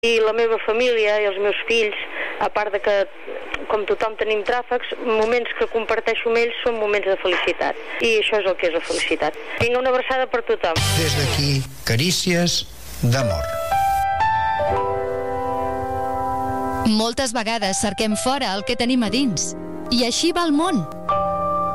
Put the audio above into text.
I la meva família i els meus fills, a part de que, com tothom tenim tràfecs, moments que comparteixo amb ells són moments de felicitat. I això és el que és la felicitat. Vinga, una abraçada per tothom. Des d'aquí, carícies d'amor. Moltes vegades cerquem fora el que tenim a dins. I així va el món.